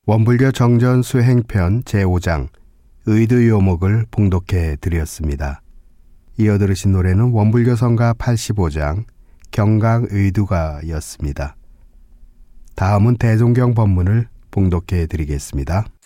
원불교 정전 수행편 제5장 의두요목을 봉독해 드렸습니다. 이어 들으신 노래는 원불교 성가 85장 경강의두가였습니다. 다음은 대종경 법문을 봉독해 드리겠습니다.